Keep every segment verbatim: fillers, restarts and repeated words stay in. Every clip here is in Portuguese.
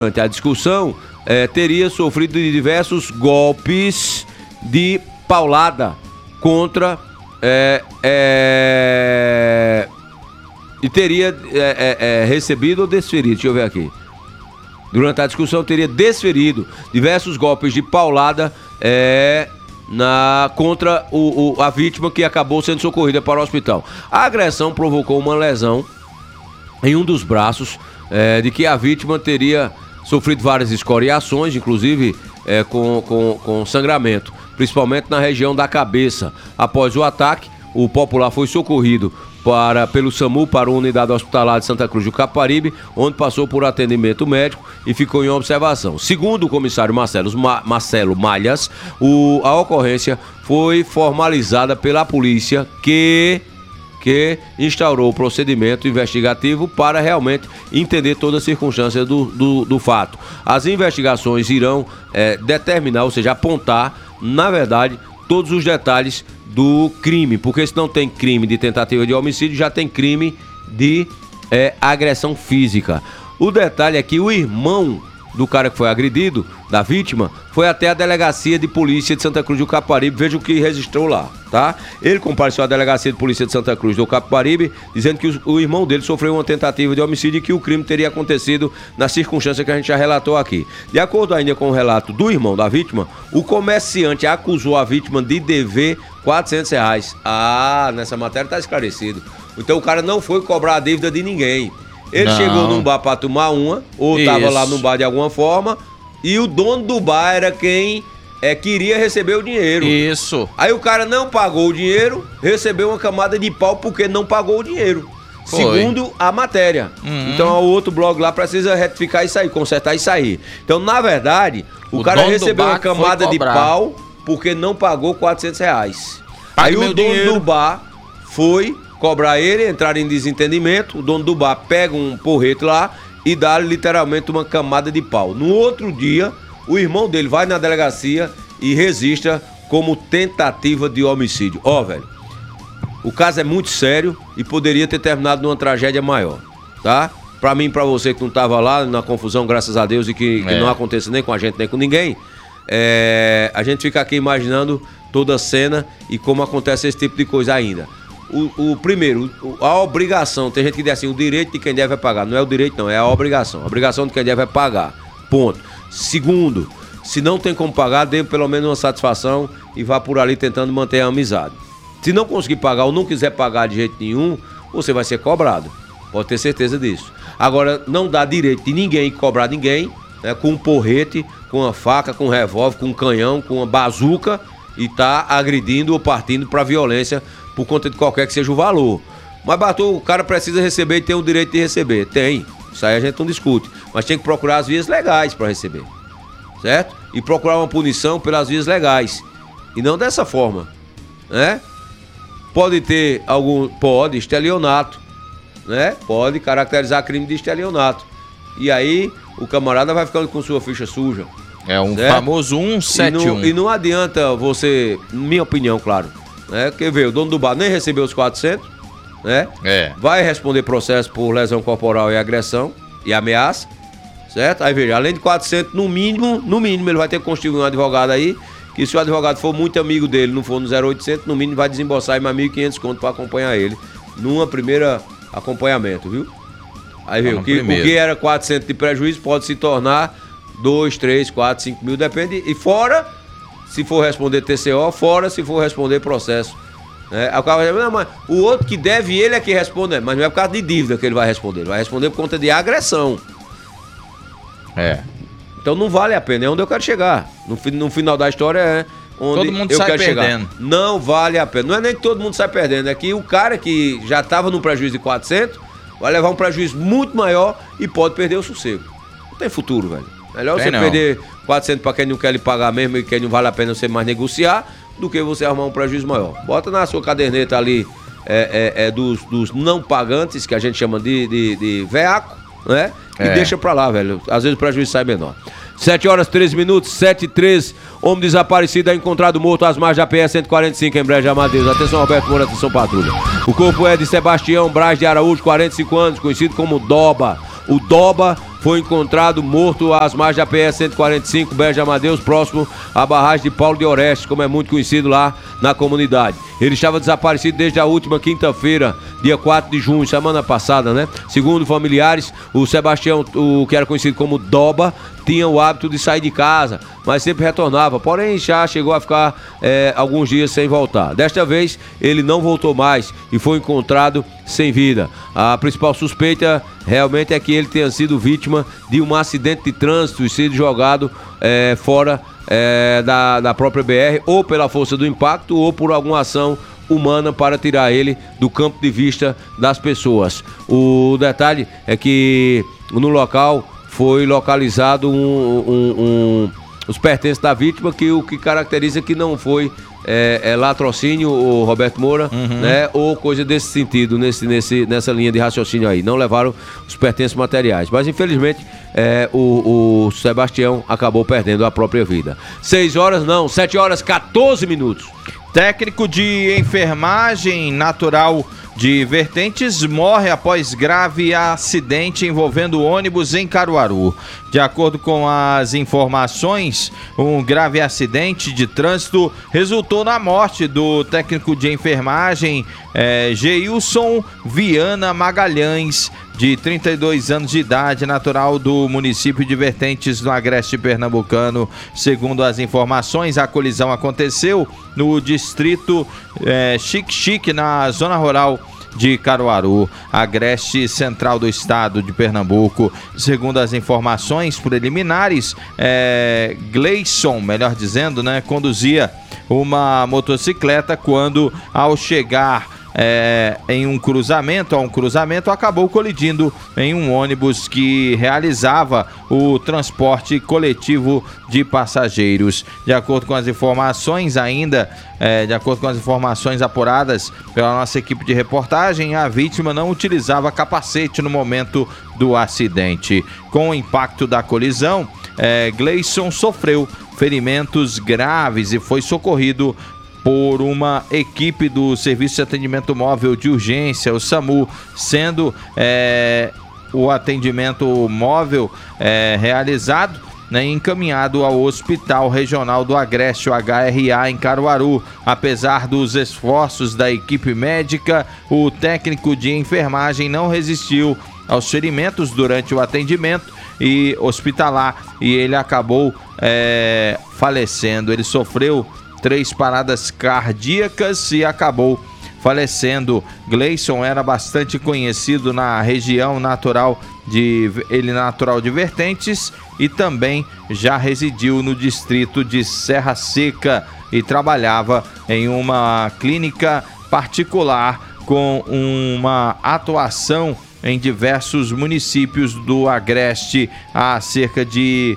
Durante a discussão, eh, teria sofrido diversos golpes de paulada contra eh, eh, e teria eh, eh, recebido ou desferido, deixa eu ver aqui. Durante a discussão teria desferido diversos golpes de paulada eh, na, contra o, o, a vítima, que acabou sendo socorrida para o hospital. A agressão provocou uma lesão em um dos braços, eh, de que a vítima teria sofrido várias escoriações, inclusive é, com, com, com sangramento, principalmente na região da cabeça. Após o ataque, o popular foi socorrido para, pelo SAMU para a unidade hospitalar de Santa Cruz do Capibaribe, onde passou por atendimento médico e ficou em observação. Segundo o comissário Marcelo, Ma, Marcelo Malhas, o, a ocorrência foi formalizada pela polícia, que... que instaurou o procedimento investigativo para realmente entender toda a circunstância do, do, do fato. As investigações irão é, determinar, ou seja, apontar, na verdade, todos os detalhes do crime, porque se não tem crime de tentativa de homicídio, já tem crime de é, agressão física. O detalhe é que o irmão do cara que foi agredido, da vítima, foi até a delegacia de polícia de Santa Cruz do Capibaribe. Veja o que registrou lá, tá? Ele compareceu à delegacia de polícia de Santa Cruz do Capibaribe, dizendo que o, o irmão dele sofreu uma tentativa de homicídio e que o crime teria acontecido na circunstância que a gente já relatou aqui. De acordo ainda com o relato do irmão da vítima, o comerciante acusou a vítima de dever quatrocentos reais. Ah, nessa matéria tá esclarecido. Então o cara não foi cobrar a dívida de ninguém. Ele não. Chegou num bar pra tomar uma, ou Isso. tava lá no bar de alguma forma, e o dono do bar era quem é, queria receber o dinheiro. Isso. Aí o cara não pagou o dinheiro, recebeu uma camada de pau porque não pagou o dinheiro. Foi. Segundo a matéria. Uhum. Então o outro blog lá precisa retificar isso aí, consertar isso aí. Então, na verdade, o, o cara recebeu uma camada de pau porque não pagou quatrocentos reais. Pague aí o dono dinheiro. do bar foi cobrar ele, entrar em desentendimento, o dono do bar pega um porrete lá e dá literalmente uma camada de pau. No outro dia, o irmão dele vai na delegacia e registra como tentativa de homicídio. Ó, oh, velho, o caso é muito sério e poderia ter terminado numa tragédia maior, tá? Pra mim e pra você que não tava lá na confusão, graças a Deus, e que, que é. não aconteça nem com a gente, nem com ninguém, é, a gente fica aqui imaginando toda a cena e como acontece esse tipo de coisa ainda. O, o primeiro, a obrigação, tem gente que diz assim, o direito de quem deve é pagar. Não é o direito não, é a obrigação. A obrigação de quem deve é pagar, ponto. Segundo, se não tem como pagar, dê pelo menos uma satisfação e vá por ali tentando manter a amizade. Se não conseguir pagar ou não quiser pagar de jeito nenhum, você vai ser cobrado, pode ter certeza disso. Agora, não dá direito de ninguém cobrar ninguém, né, com um porrete, com uma faca, com um revólver, com um canhão, com uma bazuca, e tá agredindo ou partindo para violência por conta de qualquer que seja o valor. Mas, Bartô, o cara precisa receber e tem o direito de receber. Tem. Isso aí a gente não discute. Mas tem que procurar as vias legais para receber. Certo? E procurar uma punição pelas vias legais. E não dessa forma. Né? Pode ter algum... Pode, estelionato. Né? Pode caracterizar crime de estelionato. E aí, o camarada vai ficando com sua ficha suja. É um certo? famoso cento e setenta e um. E não, e não adianta você... Minha opinião, claro. Né? Quer ver, o dono do bar nem recebeu os quatrocentos, né? É. Vai responder processo por lesão corporal e agressão e ameaça, certo? Aí veja, além de quatrocentos, no mínimo, no mínimo ele vai ter que constituir um advogado aí, que se o advogado for muito amigo dele, não for no zero oitocentos, no mínimo vai desembolsar aí mais mil e quinhentos conto para acompanhar ele, numa primeira acompanhamento, viu? Aí viu, que, o que era quatrocentos de prejuízo pode se tornar dois, três, quatro, cinco mil, depende, e fora... Se for responder T C O, fora se for responder processo. É, aí o cara vai dizer, não, mas o outro que deve ele é que responde, mas não é por causa de dívida que ele vai responder, ele vai responder por conta de agressão. É. Então não vale a pena, é onde eu quero chegar. No, no final da história é onde todo mundo eu sai quero perdendo. chegar. Não vale a pena. Não é nem que todo mundo sai perdendo, é que o cara que já estava num prejuízo de quatrocentos vai levar um prejuízo muito maior e pode perder o sossego. Não tem futuro, velho. Melhor tem você não. perder quatrocentos para quem não quer lhe pagar mesmo e quem não vale a pena você mais negociar, do que você arrumar um prejuízo maior. Bota na sua caderneta ali é, é, é dos, dos não pagantes, que a gente chama de, de, de veaco, né? E é. deixa pra lá, velho. Às vezes o prejuízo sai menor. sete horas e treze minutos, sete e treze. Homem desaparecido é encontrado morto às margens da P S cento e quarenta e cinco em Brejo de Amadeuros. Atenção, Roberto Moura, atenção, patrulha. O corpo é de Sebastião Braz de Araújo, quarenta e cinco anos, conhecido como Doba. O Doba foi encontrado morto às margens da P S cento e quarenta e cinco, Brejo de Amadeus, próximo à barragem de Paulo de Oreste, como é muito conhecido lá na comunidade. Ele estava desaparecido desde a última quinta-feira, dia quatro de junho, semana passada, né? Segundo familiares, o Sebastião, o que era conhecido como Doba, tinha o hábito de sair de casa, mas sempre retornava, porém já chegou a ficar é, alguns dias sem voltar. Desta vez, ele não voltou mais e foi encontrado sem vida. A principal suspeita realmente é que ele tenha sido vítima de um acidente de trânsito e sido jogado é, fora é, da, da própria B R, ou pela força do impacto, ou por alguma ação humana para tirar ele do campo de vista das pessoas. O detalhe é que no local foi localizado um, um, um, os pertences da vítima, que o que caracteriza que não foi é, é latrocínio, o Roberto Moura, uhum. né, ou coisa desse sentido, nesse, nesse, nessa linha de raciocínio aí. Não levaram os pertences materiais. Mas, infelizmente, é, o, o Sebastião acabou perdendo a própria vida. Seis horas, não, sete horas, quatorze minutos. Técnico de enfermagem natural de Vertentes morre após grave acidente envolvendo ônibus em Caruaru. De acordo com as informações, um grave acidente de trânsito resultou na morte do técnico de enfermagem é, Geilson Viana Magalhães, de trinta e dois anos de idade, natural do município de Vertentes, no agreste pernambucano. Segundo as informações, a colisão aconteceu no distrito é, Xique-Xique, na zona rural de Caruaru, agreste central do estado de Pernambuco. Segundo as informações preliminares, é, Gleison, melhor dizendo, né, conduzia uma motocicleta quando, ao chegar É, em um cruzamento, a um cruzamento, acabou colidindo em um ônibus que realizava o transporte coletivo de passageiros. De acordo com as informações ainda, é, de acordo com as informações apuradas pela nossa equipe de reportagem, a vítima não utilizava capacete no momento do acidente. Com o impacto da colisão, é, Gleison sofreu ferimentos graves e foi socorrido por uma equipe do Serviço de Atendimento Móvel de Urgência, o SAMU, sendo é, o atendimento móvel é, realizado, né, encaminhado ao Hospital Regional do Agreste, o H R A, em Caruaru. Apesar dos esforços da equipe médica, o técnico de enfermagem não resistiu aos ferimentos durante o atendimento e hospitalar e ele acabou é, falecendo. Ele sofreu três paradas cardíacas e acabou falecendo. Gleison era bastante conhecido na região natural de ele natural de Vertentes e também já residiu no distrito de Serra Seca e trabalhava em uma clínica particular com uma atuação em diversos municípios do Agreste há cerca de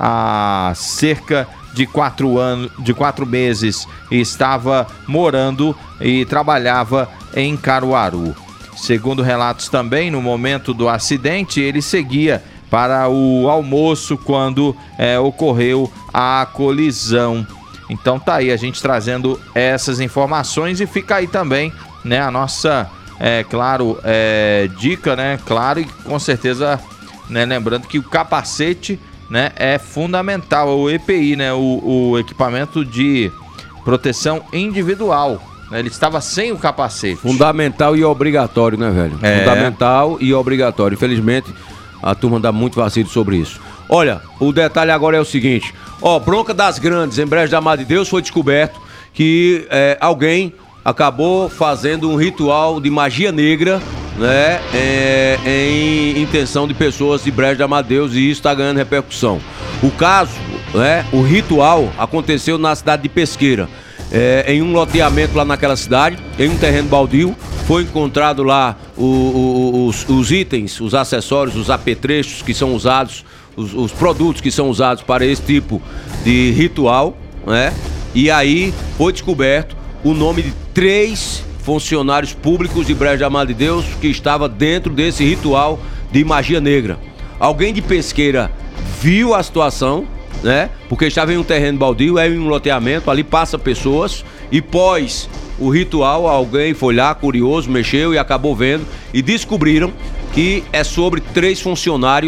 há cerca de quatro anos, de quatro meses, e estava morando e trabalhava em Caruaru. Segundo relatos também, no momento do acidente, ele seguia para o almoço quando é, ocorreu a colisão. Então tá aí a gente trazendo essas informações e fica aí também, né, a nossa, é claro, é, dica, né, claro, e com certeza, né, lembrando que o capacete, né, é fundamental, o E P I, né, o, o equipamento de proteção individual, né, ele estava sem o capacete. Fundamental e obrigatório, né, velho? É. Fundamental e obrigatório. Infelizmente, a turma dá muito vacilo sobre isso. Olha, o detalhe agora é o seguinte, ó, bronca das grandes, em Brejo da Madre de Deus foi descoberto que é, alguém acabou fazendo um ritual de magia negra, né, é, em intenção de pessoas de Brejo da Madre de Deus, e isso está ganhando repercussão. O caso, né, o ritual aconteceu na cidade de Pesqueira, é, em um loteamento lá naquela cidade, em um terreno baldio. Foi encontrado lá o, o, os, os itens, os acessórios, os apetrechos que são usados, os, os produtos que são usados para esse tipo de ritual, né? E aí foi descoberto o nome de três funcionários públicos de Brejo da Madre de Deus que estava dentro desse ritual de magia negra. Alguém de Pesqueira viu a situação, né? Porque estava em um terreno baldio, é em um loteamento, ali passa pessoas, e pós o ritual, alguém foi lá, curioso, mexeu e acabou vendo, e descobriram que é sobre três funcionários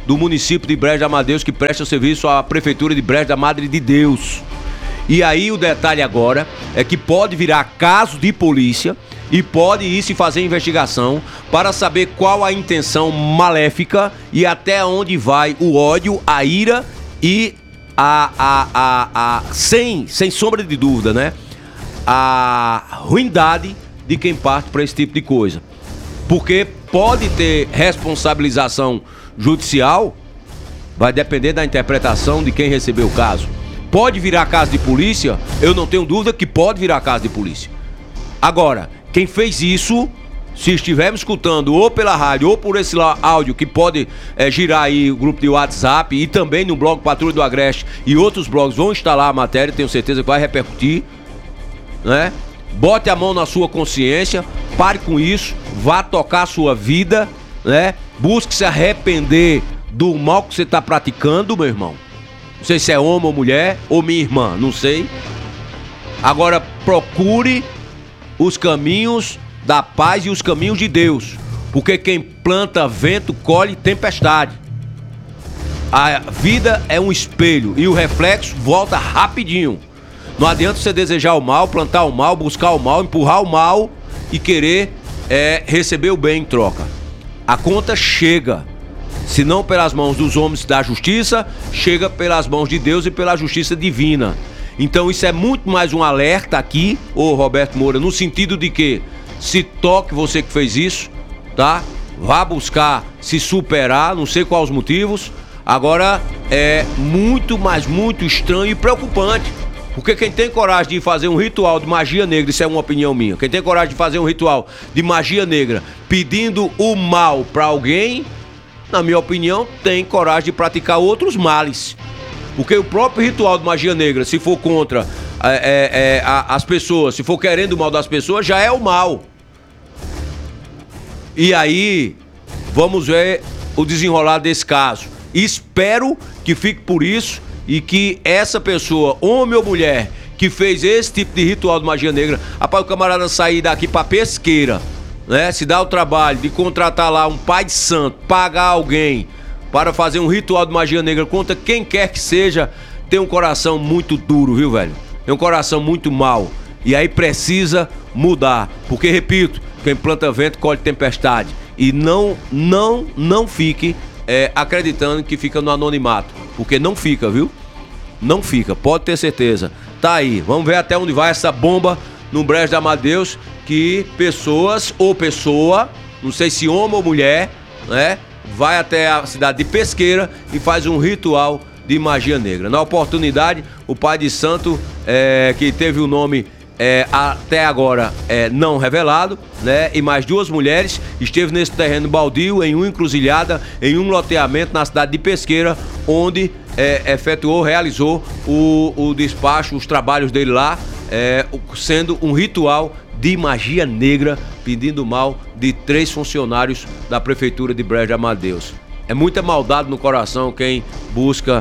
do município de Brejo da Madre de Deus, que presta serviço à Prefeitura de Brejo da Madre de Deus. E aí o detalhe agora é que pode virar caso de polícia e pode ir se fazer investigação para saber qual a intenção maléfica e até onde vai o ódio, a ira e a, a, a, a sem, sem sombra de dúvida, né? A ruindade de quem parte para esse tipo de coisa. Porque pode ter responsabilização judicial, vai depender da interpretação de quem recebeu o caso. Pode virar caso de polícia, eu não tenho dúvida que pode virar caso de polícia. Agora, quem fez isso, se estivermos escutando ou pela rádio ou por esse áudio que pode é, girar aí o grupo de WhatsApp e também no blog Patrulha do Agreste e outros blogs vão instalar a matéria, tenho certeza que vai repercutir, né? Bote a mão na sua consciência, pare com isso, vá tocar a sua vida, né? Busque se arrepender do mal que você está praticando, meu irmão. Não sei se é homem ou mulher, ou minha irmã, não sei. Agora procure os caminhos da paz e os caminhos de Deus. Porque quem planta vento, colhe tempestade. A vida é um espelho e o reflexo volta rapidinho. Não adianta você desejar o mal, plantar o mal, buscar o mal, empurrar o mal e querer é, receber o bem em troca. A conta chega. Se não pelas mãos dos homens da justiça, chega pelas mãos de Deus e pela justiça divina. Então isso é muito mais um alerta aqui, ô Roberto Moura, no sentido de que se toque você que fez isso, tá? Vá buscar se superar, não sei quais os motivos. Agora é muito, mas muito estranho e preocupante. Porque quem tem coragem de fazer um ritual de magia negra, isso é uma opinião minha, quem tem coragem de fazer um ritual de magia negra pedindo o mal pra alguém, na minha opinião, tem coragem de praticar outros males. Porque o próprio ritual de magia negra, se for contra é, é, a, as pessoas, se for querendo o mal das pessoas, já é o mal. E aí, vamos ver o desenrolar desse caso. Espero que fique por isso e que essa pessoa, homem ou mulher, que fez esse tipo de ritual de magia negra, rapaz, o camarada sair daqui pra pesqueira, né? Se dá o trabalho de contratar lá um pai de santo, pagar alguém para fazer um ritual de magia negra contra quem quer que seja, tem um coração muito duro, viu, velho? Tem um coração muito mau. E aí precisa mudar. Porque, repito, quem planta vento colhe tempestade. E não, não, não fique é, acreditando que fica no anonimato. Porque não fica, viu? Não fica, pode ter certeza. Tá aí, vamos ver até onde vai essa bomba no Brejo da Madre de Deus, que pessoas ou pessoa, não sei se homem ou mulher, né, vai até a cidade de Pesqueira e faz um ritual de magia negra. Na oportunidade, o pai de santo, é, que teve o nome é, até agora é, não revelado, né, e mais duas mulheres, esteve nesse terreno baldio, em uma encruzilhada, em um loteamento na cidade de Pesqueira, onde é, efetuou, realizou o, o despacho, os trabalhos dele lá, é, sendo um ritual de magia negra, pedindo mal de três funcionários da Prefeitura de Brejo da Madre de Deus. É muita maldade no coração quem busca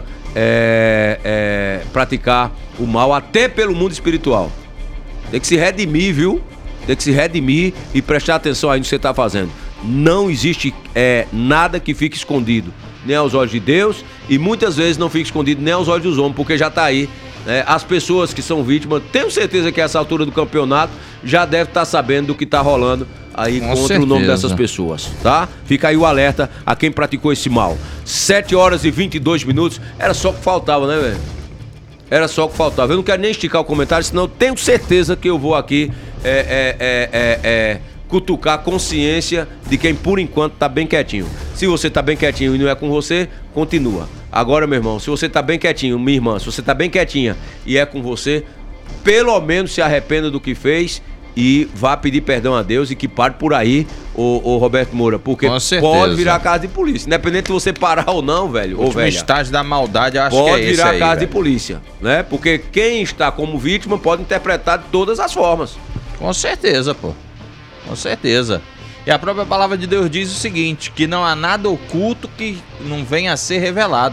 é, é, praticar o mal, até pelo mundo espiritual. Tem que se redimir, viu? Tem que se redimir e prestar atenção aí no que você está fazendo. Não existe é, nada que fique escondido, nem aos olhos de Deus, e muitas vezes não fica escondido nem aos olhos dos homens, porque já está aí. É, as pessoas que são vítimas, tenho certeza que a essa altura do campeonato já deve estar sabendo do que está rolando aí Com contra certeza. o nome dessas pessoas, tá? Fica aí o alerta a quem praticou esse mal. sete horas e vinte e dois minutos, era só o que faltava, né, velho? Era só o que faltava. Eu não quero nem esticar o comentário, senão eu tenho certeza que eu vou aqui é, é, é, é, é, cutucar a consciência de quem por enquanto tá bem quietinho. Se você tá bem quietinho e não é com você, continua. Agora, meu irmão, se você tá bem quietinho, minha irmã, se você tá bem quietinha e é com você, pelo menos se arrependa do que fez e vá pedir perdão a Deus e que pare por aí, ô, ô Roberto Moura, porque pode virar casa de polícia. Independente de você parar ou não, velho, o ou velha. estágio da maldade, eu acho Pode que é esse virar aí, casa velho. de polícia, né? Porque quem está como vítima pode interpretar de todas as formas. Com certeza, pô. Com certeza. E a própria palavra de Deus diz o seguinte, que não há nada oculto que não venha a ser revelado,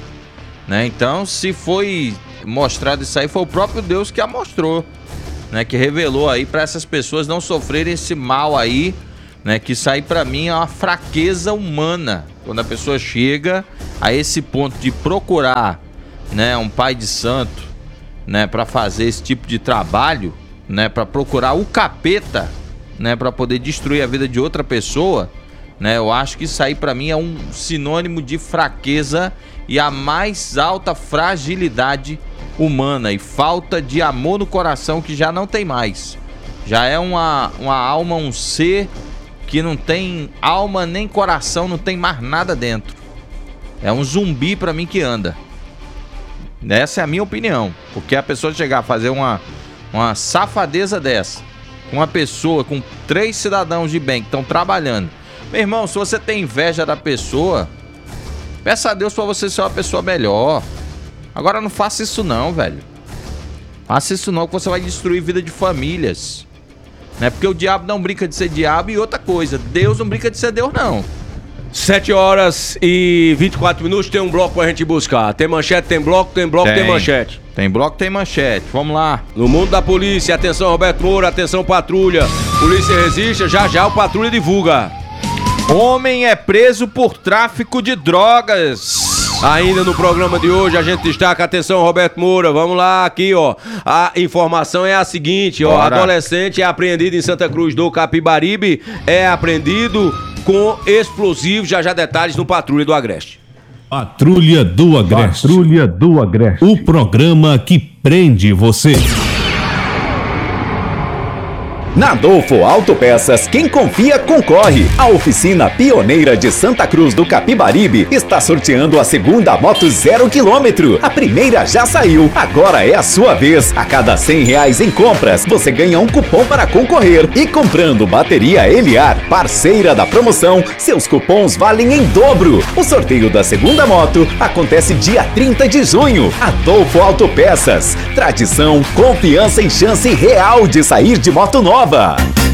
né? Então, se foi mostrado isso aí, foi o próprio Deus que a mostrou, né? Que revelou aí para essas pessoas não sofrerem esse mal aí né? Que isso aí pra mim é uma fraqueza humana. Quando a pessoa chega a esse ponto de procurar, né, um pai de santo, né, para fazer esse tipo de trabalho, né, para procurar o capeta, né, para poder destruir a vida de outra pessoa, né? Eu acho que isso aí pra mim é um sinônimo de fraqueza e a mais alta fragilidade humana e falta de amor no coração que já não tem mais. Já é uma, uma alma, um ser que não tem alma nem coração, não tem mais nada dentro. É um zumbi pra mim que anda. Essa é a minha opinião. Porque a pessoa chegar a fazer uma, uma safadeza dessa, com uma pessoa, com três cidadãos de bem que estão trabalhando. Meu irmão, se você tem inveja da pessoa, peça a Deus pra você ser uma pessoa melhor. Agora não faça isso não, velho. Faça isso não, que você vai destruir vida de famílias. Né? Porque o diabo não brinca de ser diabo e outra coisa, Deus não brinca de ser Deus não. sete horas e vinte e quatro minutos, tem um bloco pra gente buscar. Tem manchete, tem bloco, tem bloco, tem, tem manchete. Tem bloco, tem manchete. Vamos lá. No mundo da polícia, atenção Roberto Moura, atenção patrulha. Polícia resiste, já já o patrulha divulga. Homem é preso por tráfico de drogas. Ainda no programa de hoje a gente destaca, atenção Roberto Moura, vamos lá, aqui ó, a informação é a seguinte, ó, Bora. Adolescente é apreendido em Santa Cruz do Capibaribe, é apreendido com explosivos, já já detalhes no Patrulha do Agreste. Patrulha do Agreste. Patrulha do Agreste. O programa que prende você. Na Adolfo Autopeças, quem confia concorre. A oficina pioneira de Santa Cruz do Capibaribe está sorteando a segunda moto zero quilômetro. A primeira já saiu, agora é a sua vez. A cada cem reais em compras, você ganha um cupom para concorrer. E comprando bateria Eliar, parceira da promoção, seus cupons valem em dobro. O sorteio da segunda moto acontece dia trinta de junho. Adolfo Autopeças, tradição, confiança em chance real de sair de moto nova.